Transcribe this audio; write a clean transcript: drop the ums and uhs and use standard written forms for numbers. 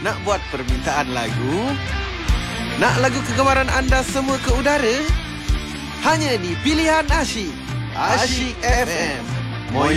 Nak buat permintaan lagu? Nak lagu kegemaran anda semua ke udara? Hanya di Pilihan Asyik. Asyik FM.